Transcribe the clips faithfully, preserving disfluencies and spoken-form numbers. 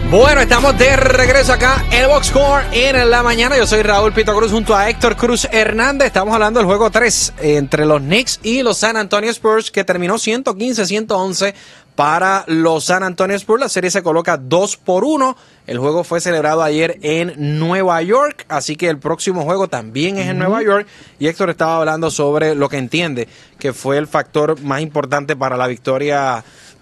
Bueno, estamos de regreso acá en Box Score en la mañana. Yo soy Raúl Pito Cruz junto a Héctor Cruz Hernández. Estamos hablando del juego tres entre los Knicks y los San Antonio Spurs, que terminó ciento quince a ciento once para los San Antonio Spurs. La serie se coloca dos por uno. El juego fue celebrado ayer en Nueva York, así que el próximo juego también es en uh-huh. Nueva York. Y Héctor estaba hablando sobre lo que entiende que fue el factor más importante para la victoria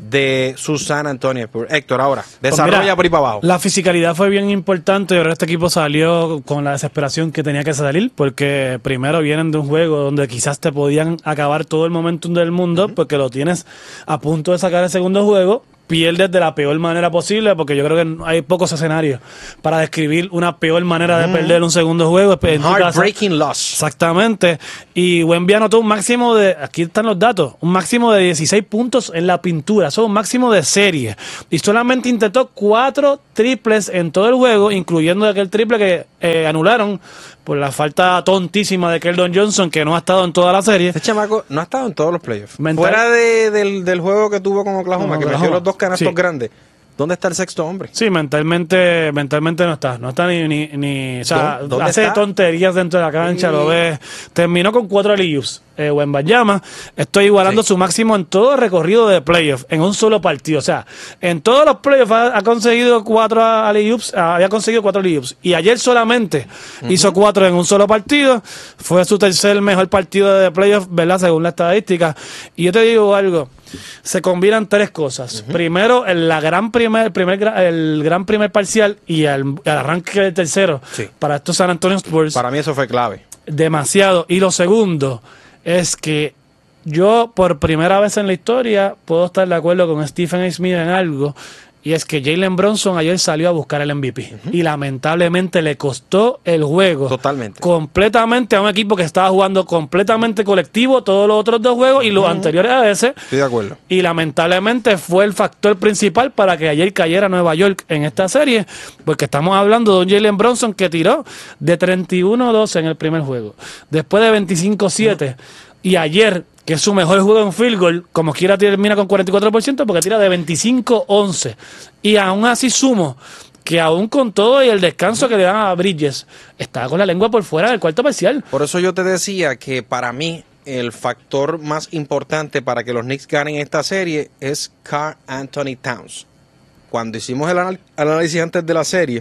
de su San Antonio Spurs. Héctor, ahora, desarrolla pues mira, por ahí para abajo. La fisicalidad fue bien importante. Ahora este equipo salió con la desesperación que tenía que salir, porque primero vienen de un juego donde quizás te podían acabar todo el momentum del mundo, uh-huh. porque lo tienes a punto de sacar el segundo juego. Pierdes de la peor manera posible, porque yo creo que hay pocos escenarios para describir una peor manera de mm. perder un segundo juego. Heartbreaking loss. Exactamente. Y Wemby anotó un máximo de, aquí están los datos, un máximo de dieciséis puntos en la pintura. Eso es un máximo de serie. Y solamente intentó cuatro triples en todo el juego, incluyendo aquel triple que eh, anularon por la falta tontísima de Keldon Johnson, que no ha estado en toda la serie. Este chamaco no ha estado en todos los playoffs. Mental. Fuera de, del, del juego que tuvo con Oklahoma, no, que Oklahoma. metió los dos canastos sí. grandes. ¿Dónde está el sexto hombre? Sí, mentalmente mentalmente no está. No está ni... ni, ni o sea, hace está? tonterías dentro de la cancha, sí. lo ves. Terminó con cuatro alley-oops. Eh, Wembanyama estoy igualando sí. su máximo en todo el recorrido de playoffs, en un solo partido. O sea, en todos los playoffs ha, ha conseguido cuatro alley-oops, había conseguido cuatro alley-oops. Y ayer solamente uh-huh. hizo cuatro en un solo partido. Fue su tercer mejor partido de playoffs, ¿verdad? Según la estadística. Y yo te digo algo. Se combinan tres cosas. Uh-huh. Primero, el, la gran primer, primer, el gran primer parcial y el, el arranque del tercero sí. para estos San Antonio Spurs. Para mí eso fue clave. Demasiado. Y lo segundo es que yo, por primera vez en la historia, puedo estar de acuerdo con Stephen A. Smith en algo. Y es que Jalen Brunson ayer salió a buscar el M V P. Uh-huh. Y lamentablemente le costó el juego. Totalmente. Completamente a un equipo que estaba jugando completamente colectivo todos los otros dos juegos y los uh-huh. anteriores a ese. Estoy de acuerdo. Y lamentablemente fue el factor principal para que ayer cayera Nueva York en esta serie. Porque estamos hablando de un Jalen Brunson que tiró de treinta y uno a doce en el primer juego. Después de veinticinco a siete. Uh-huh. Y ayer, que es su mejor juego en field goal, como quiera termina con cuarenta y cuatro por ciento porque tira de veinticinco a once. Y aún así sumo que aún con todo y el descanso que le dan a Bridges, está con la lengua por fuera del cuarto parcial. Por eso yo te decía que para mí el factor más importante para que los Knicks ganen esta serie es Karl Anthony Towns. Cuando hicimos el anal- análisis antes de la serie,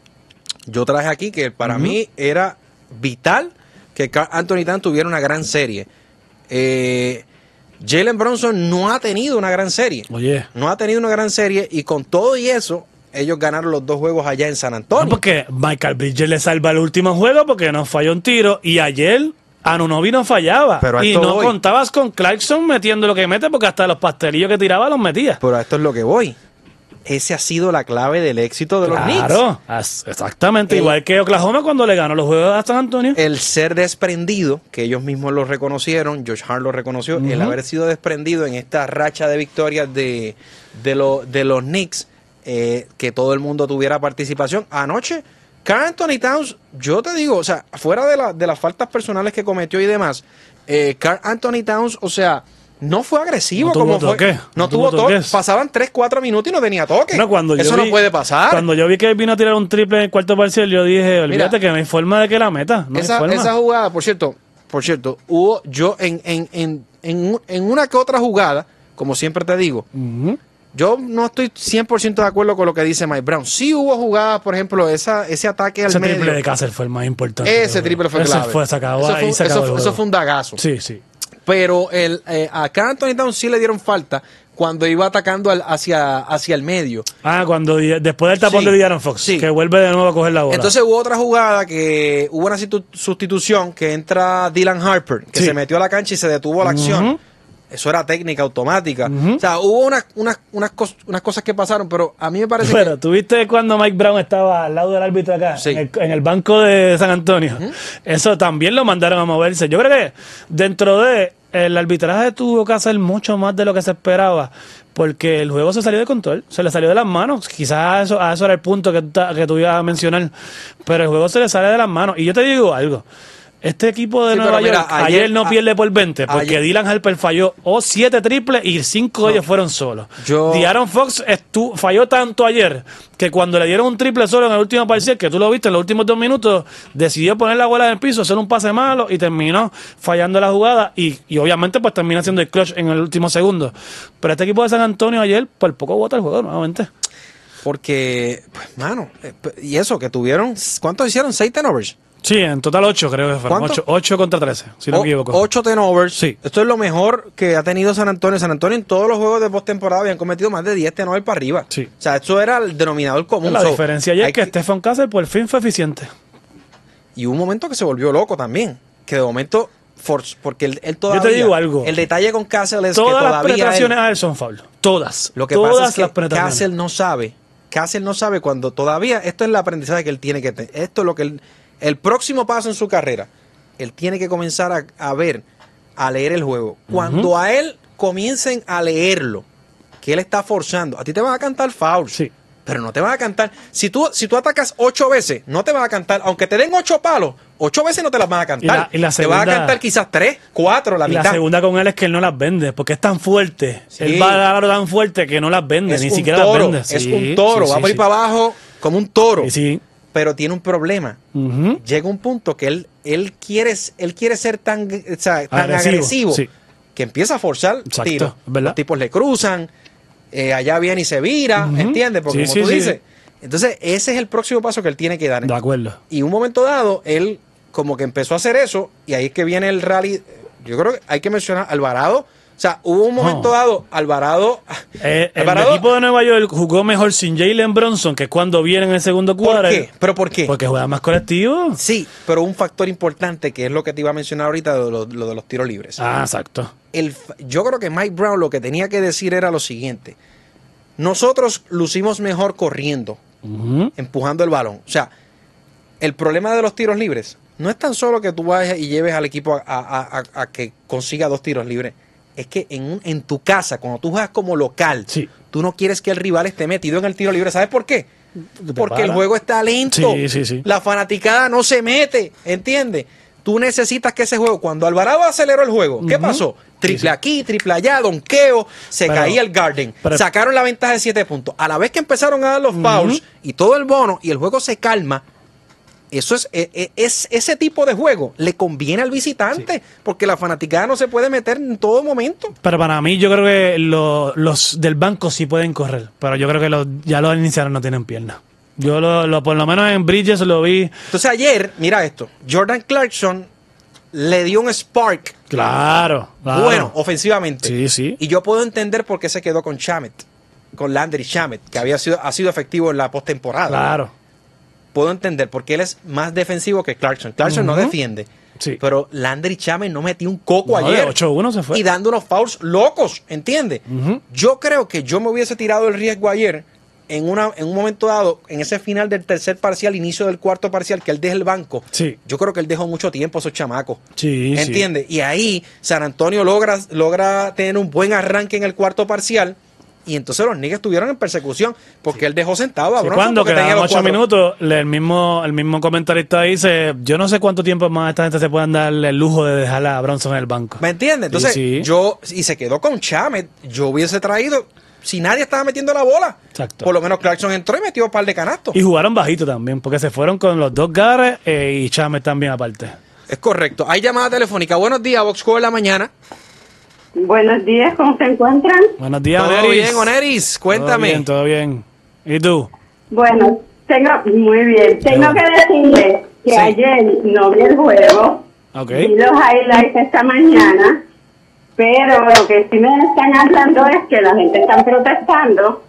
yo traje aquí que para uh-huh. mí era vital que Karl Anthony Towns tuviera una gran serie. Eh, Jalen Brunson no ha tenido una gran serie. Oye. No ha tenido una gran serie y con todo y eso, ellos ganaron los dos juegos allá en San Antonio. No, porque Michael Bridges le salva el último juego porque no falló un tiro y ayer Anunoby no fallaba. Pero y no voy. contabas con Clarkson metiendo lo que mete porque hasta los pastelillos que tiraba los metía. Pero a esto es lo que voy. Ese ha sido la clave del éxito de claro, los Knicks. Claro, exactamente. El, igual que Oklahoma cuando le ganó los juegos a San Antonio. El ser desprendido, que ellos mismos lo reconocieron, Josh Hart lo reconoció, uh-huh. el haber sido desprendido en esta racha de victorias de, de, lo, de los Knicks, eh, que todo el mundo tuviera participación. Anoche, Karl Anthony Towns, yo te digo, o sea, fuera de, la, de las faltas personales que cometió y demás, eh, Karl Anthony Towns, o sea... No fue agresivo no como toque. fue. No, no tuvo toque. Pasaban tres, cuatro minutos y no tenía toque. No, cuando Eso vi, no puede pasar. Cuando yo vi que él vino a tirar un triple en el cuarto parcial, yo dije, olvídate Mira, que no hay forma de que la meta. No esa, hay forma. esa jugada, por cierto, por cierto, hubo yo en, en, en, en, en una que otra jugada, como siempre te digo, uh-huh. yo no estoy cien por ciento de acuerdo con lo que dice Mike Brown. Sí hubo jugadas, por ejemplo, esa, ese ataque al ese medio. Ese triple de Cáceres fue el más importante. Ese triple fue clave. Ese fue, se acabó, eso, ahí fue, se acabó eso, eso fue un dagazo. Sí, sí. Pero el, eh, a Karl Anthony Towns sí le dieron falta cuando iba atacando al, hacia, hacia el medio. Ah, cuando después del tapón sí, de De'Aaron Fox, sí. que vuelve de nuevo a coger la bola. Entonces hubo otra jugada que hubo una sustitución que entra Dylan Harper, que sí. se metió a la cancha y se detuvo la acción. Uh-huh. Eso era técnica automática. Uh-huh. O sea, hubo unas, unas, unas, cos, unas cosas que pasaron, pero a mí me parece pero, que... ¿tú viste cuando Mike Brown estaba al lado del árbitro acá? Sí. En, el, en el banco de San Antonio. Uh-huh. Eso también lo mandaron a moverse. Yo creo que dentro de... El arbitraje tuvo que hacer mucho más de lo que se esperaba, porque el juego se salió de control, se le salió de las manos. Quizás eso, a eso era el punto que, que tú ibas a mencionar, pero el juego se le sale de las manos. Y yo te digo algo, Este equipo de sí, Nueva mira, York ayer, ayer no a, pierde por veinte porque ayer, Dylan Harper falló o siete triples y cinco no, de ellos fueron solos. Yo, De'Aaron Fox estu, falló tanto ayer que cuando le dieron un triple solo en el último parcial, que tú lo viste en los últimos dos minutos, decidió poner la bola en el piso, hacer un pase malo y terminó fallando la jugada y, y obviamente pues termina haciendo el clutch en el último segundo. Pero este equipo de San Antonio ayer por poco bota el juego nuevamente. Porque, pues, mano, y eso, que tuvieron, ¿cuántos hicieron? ¿Seis turnovers? Sí, en total ocho creo que fueron. ocho contra trece, si no me equivoco. ocho turnovers. Sí. Esto es lo mejor que ha tenido San Antonio. San Antonio en todos los juegos de postemporada habían cometido más de diez turnovers para arriba. Sí. O sea, eso era el denominador común. La so, diferencia ya es que, que Stephen Castle por fin fue eficiente. Y hubo un momento que se volvió loco también. Que de momento, force, porque él, él todavía... Yo te digo algo. El detalle con Castle es todas que todavía... Todas las penetraciones él, a él son foul. Todas. Lo que todas pasa es que Castle no sabe. Castle no sabe cuando todavía... Esto es el aprendizaje que él tiene que tener. Esto es lo que él... El próximo paso en su carrera, él tiene que comenzar a, a ver, a leer el juego. Cuando uh-huh. a él comiencen a leerlo, que él está forzando, a ti te van a cantar foul. Sí. Pero no te van a cantar. Si tú, si tú atacas ocho veces, no te van a cantar. Aunque te den ocho palos, ocho veces no te las van a cantar. Y la, y la segunda, te van a cantar quizás tres, cuatro, la y mitad. La segunda con él es que él no las vende, porque es tan fuerte. Sí. Él va a dar tan fuerte que no las vende, es ni siquiera toro, las vende. Es sí, un toro, sí, va sí, por ahí sí. para abajo como un toro. Sí, sí. Pero tiene un problema. Uh-huh. Llega un punto que él, él, quiere, él quiere ser tan, o sea, tan agresivo, agresivo sí. que empieza a forzar tiros. Los tipos le cruzan, eh, allá viene y se vira, uh-huh. ¿entiendes? Porque sí, como sí, tú sí. dices. Entonces, ese es el próximo paso que él tiene que dar. De acuerdo. Y un momento dado, él como que empezó a hacer eso, y ahí es que viene el rally. Yo creo que hay que mencionar a Alvarado. O sea, hubo un momento no. dado, Alvarado, eh, Alvarado... El equipo de Nueva York jugó mejor sin Jalen Brunson, que es cuando viene en el segundo cuadro. ¿Por qué? ¿Pero por qué? Porque juega más colectivo. Sí, pero un factor importante, que es lo que te iba a mencionar ahorita, lo, lo, lo de los tiros libres. Ah, exacto. El, yo creo que Mike Brown lo que tenía que decir era lo siguiente. Nosotros lucimos mejor corriendo, uh-huh. empujando el balón. O sea, el problema de los tiros libres no es tan solo que tú vayas y lleves al equipo a, a, a, a que consiga dos tiros libres. Es que en, en tu casa, cuando tú juegas como local, sí. tú no quieres que el rival esté metido en el tiro libre. ¿Sabes por qué? Porque para. el juego está lento. Sí, sí, sí. La fanaticada no se mete, ¿entiendes? Tú necesitas que ese juego, cuando Alvarado aceleró el juego, ¿qué uh-huh. pasó? Triple sí, sí. aquí, triple allá, donqueo, se pero, caía el Garden, pero, sacaron la ventaja de siete puntos. A la vez que empezaron a dar los uh-huh. fouls y todo el bono y el juego se calma, eso es, es, es ese tipo de juego le conviene al visitante, sí. porque la fanaticada no se puede meter en todo momento. Pero para mí yo creo que lo, los del banco sí pueden correr, pero yo creo que los, ya los iniciales no tienen piernas. Yo lo, lo por lo menos en Bridges lo vi. Entonces ayer, mira esto, Jordan Clarkson le dio un spark. Claro, claro. Bueno, ofensivamente. Sí, sí. Y yo puedo entender por qué se quedó con Shamet, con Landry Shamet, que había sido, ha sido efectivo en la postemporada. Claro. Puedo entender porque él es más defensivo que Clarkson. Clarkson uh-huh. no defiende. Sí. Pero Landry Shamet no metió un coco no, ayer. ocho uno se fue. Y dando unos fouls locos, ¿entiendes? Uh-huh. Yo creo que yo me hubiese tirado el riesgo ayer en, una, en un momento dado, en ese final del tercer parcial, inicio del cuarto parcial, que él deja el banco. Sí. Yo creo que él dejó mucho tiempo a esos chamacos. Sí, ¿entiendes? Sí. Y ahí San Antonio logra, logra tener un buen arranque en el cuarto parcial. Y entonces los Knicks estuvieron en persecución porque sí. él dejó sentado a sí, Brunson. Cuando quedaban ocho minutos, el mismo, el mismo comentarista dice, yo no sé cuánto tiempo más esta gente se pueden dar el lujo de dejar a Brunson en el banco. ¿Me entiendes? Entonces, sí, sí. yo, y se quedó con Shamet, yo hubiese traído, si nadie estaba metiendo la bola, exacto. por lo menos Clarkson entró y metió un par de canastos. Y jugaron bajito también, porque se fueron con los dos Garres eh, y Shamet también aparte. Es correcto. Hay llamada telefónica. Buenos días, Voxcore en la mañana. Buenos días, ¿cómo se encuentran? Buenos días, Todo Oneris. bien, Oneris, cuéntame. Todo bien, todo bien. ¿Y tú? Bueno, tengo, muy bien. Tengo bueno. que decirles que sí. ayer no vi el juego. Okay. Vi los highlights esta mañana, pero lo que sí me están hablando es que la gente está protestando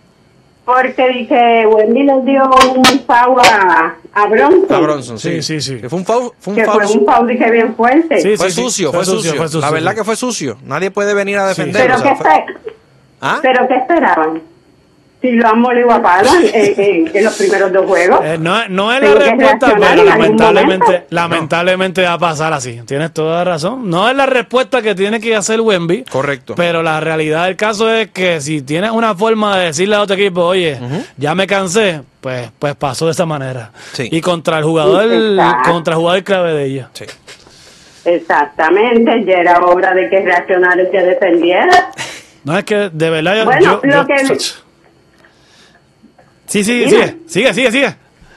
porque dije, Wendy les dio un foul a, a Brunson. A Brunson, sí, sí, sí. Que fue un foul, fue un que foul, fue un foul dije bien fuerte. Sí, fue, sí, sucio, fue, fue, sucio, fue sucio. La verdad que fue sucio. Nadie puede venir a defenderlo. Pero, o sea, ¿qué, fue... ¿Ah? ¿Pero qué esperaban? si lo han molido a palo en, en, en los primeros dos juegos. Eh, no, no es la respuesta, pero lamentablemente, lamentablemente va a pasar así. Tienes toda la razón. No es la respuesta que tiene que hacer Wemby. Correcto. Pero la realidad del caso es que si tienes una forma de decirle a otro equipo, oye, uh-huh. ya me cansé, pues, pues pasó de esa manera. Sí. Y contra el jugador, Exacto. contra el jugador clave de ella. Sí. Exactamente, ya era hora de que reaccionara y se defendiera. No, es que de verdad yo... Bueno, yo, lo yo, que... Sí, sí, sigue, sigue, sigue, sigue.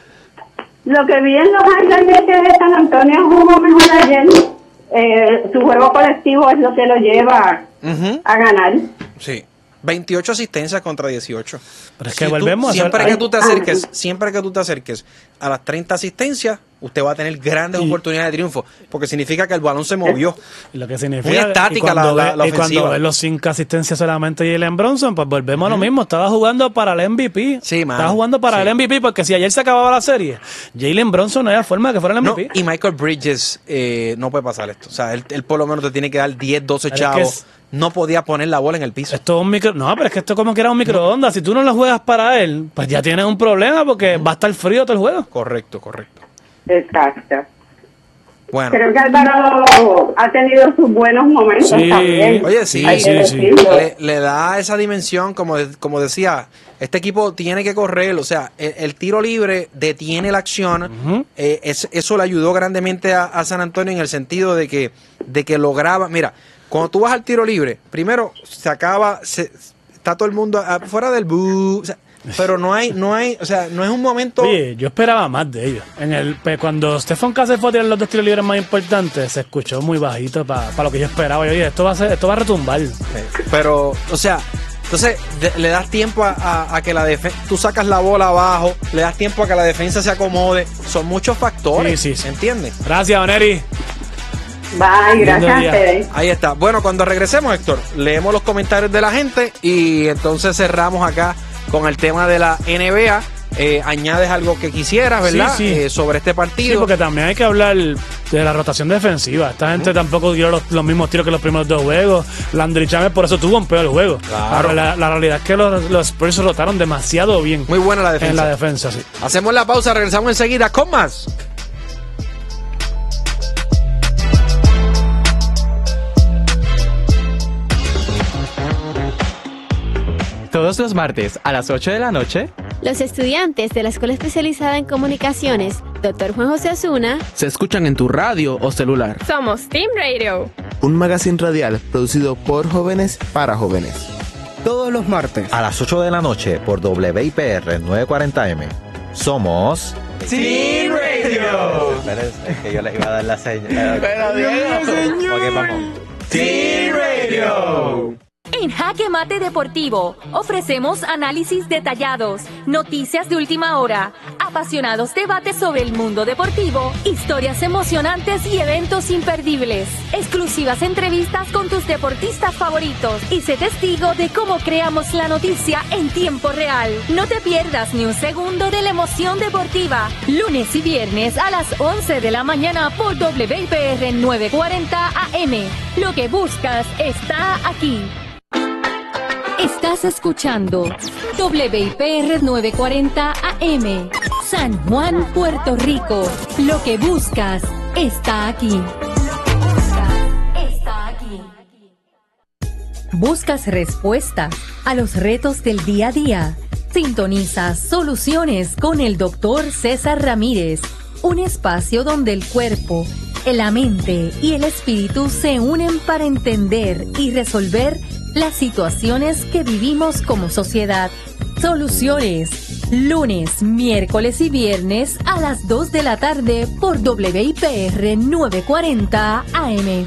Lo que vi en los Ángeles es que San Antonio jugó mejor ayer. Eh, su juego colectivo es lo que lo lleva uh-huh. a ganar. Sí. veintiocho asistencias contra dieciocho. Pero es que si volvemos tú, a siempre hacer... que tú te acerques, siempre que tú te acerques a las treinta asistencias, usted va a tener grandes y, oportunidades de triunfo, porque significa que el balón se movió. Y lo que significa muy estática la, la, la y ofensiva. Y cuando ves los cinco asistencias solamente y Jalen Brunson, pues volvemos uh-huh. a lo mismo. Estaba jugando para el M V P. Sí, man. Estaba jugando para sí. el M V P, porque si ayer se acababa la serie, Jalen Brunson no había forma de que fuera el M V P. No, y Michael Bridges eh, no puede pasar esto. O sea, él, él por lo menos te tiene que dar diez, doce chavos. No podía poner la bola en el piso. Esto es un micro... No, pero es que esto como que era un microondas. No. Si tú no lo juegas para él, pues ya tienes un problema porque va a estar frío todo el juego. Correcto, correcto. Exacto. Bueno. Creo que Álvaro ha tenido sus buenos momentos sí. también. Oye, sí, sí, sí. Le, le da esa dimensión, como, como decía, este equipo tiene que correr, o sea, el, el tiro libre detiene la acción. Uh-huh. eh, es, eso le ayudó grandemente a, a San Antonio en el sentido de que, de que lograba... Mira, cuando tú vas al tiro libre, primero se acaba, se, está todo el mundo fuera del buu, o sea, pero no hay, no hay, o sea, no es un momento. Oye, yo esperaba más de ellos. En el, pues, cuando Stephen Curry fue a tirar los dos tiros libres más importantes, se escuchó muy bajito para pa lo que yo esperaba. Yo dije, esto va a ser, esto va a retumbar. Pero, o sea, entonces de, le das tiempo a, a, a que la defensa, tú sacas la bola abajo, le das tiempo a que la defensa se acomode. Son muchos factores, sí, sí, sí. ¿entiendes? Gracias, Oneri. Bye, gracias. Ahí está. Bueno, cuando regresemos, Héctor, leemos los comentarios de la gente y entonces cerramos acá con el tema de la N B A. Eh, añades algo que quisieras, ¿verdad? Sí, sí. Eh, sobre este partido. Sí, porque también hay que hablar de la rotación defensiva. Esta gente uh-huh. tampoco dio los, los mismos tiros que los primeros dos juegos. Landry Shamet por eso tuvo un peor juego. Claro. La, la realidad es que los, los Spurs rotaron demasiado bien. Muy buena la defensa. En la defensa, sí. Hacemos la pausa, regresamos enseguida con más. Todos los martes a las ocho de la noche, los estudiantes de la Escuela Especializada en Comunicaciones, doctor Juan José Osuna, se escuchan en tu radio o celular. Somos Team Radio, un magazine radial producido por jóvenes para jóvenes. Todos los martes a las ocho de la noche por W I P R novecientos cuarenta M. Somos Team Radio. Espérense, es que yo les iba a dar la señal. Pero Diego, okay, vamos. Team Radio. En Jaque Mate Deportivo ofrecemos análisis detallados, noticias de última hora, apasionados debates sobre el mundo deportivo, historias emocionantes y eventos imperdibles, exclusivas entrevistas con tus deportistas favoritos y sé testigo de cómo creamos la noticia en tiempo real. No te pierdas ni un segundo de la emoción deportiva. Lunes y viernes a las once de la mañana por W I P R novecientos cuarenta A M. Lo que buscas está aquí. Estás escuchando W I P R novecientos cuarenta A M, San Juan, Puerto Rico. Lo que buscas está aquí. Está aquí. ¿Buscas respuestas a los retos del día a día? Sintoniza Soluciones con el doctor César Ramírez, un espacio donde el cuerpo, la mente y el espíritu se unen para entender y resolver las situaciones que vivimos como sociedad. Soluciones, lunes, miércoles y viernes a las dos de la tarde por W I P R novecientos cuarenta A M.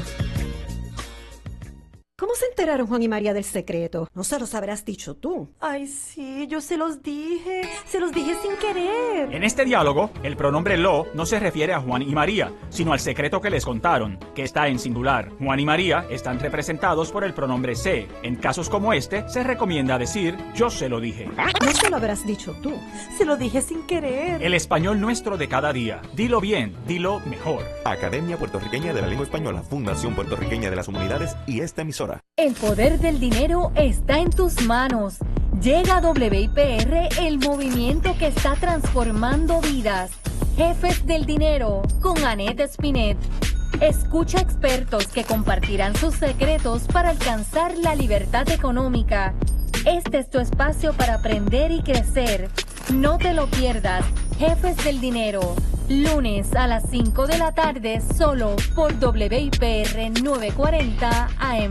¿Cómo se enteraron Juan y María del secreto? No se los habrás dicho tú. Ay, sí, yo se los dije. Se los dije sin querer. En este diálogo, el pronombre lo no se refiere a Juan y María, sino al secreto que les contaron, que está en singular. Juan y María están representados por el pronombre se. En casos como este, se recomienda decir yo se lo dije. No se lo habrás dicho tú. Se lo dije sin querer. El español nuestro de cada día. Dilo bien, dilo mejor. Academia Puertorriqueña de la Lengua Española, Fundación Puertorriqueña de las Humanidades y esta emisora. El poder del dinero está en tus manos. Llega a W I P R, el movimiento que está transformando vidas. Jefes del Dinero, con Annette Spinet. Escucha expertos que compartirán sus secretos para alcanzar la libertad económica. Este es tu espacio para aprender y crecer. No te lo pierdas. Jefes del Dinero, lunes a las cinco de la tarde, solo por W I P R novecientos cuarenta A M.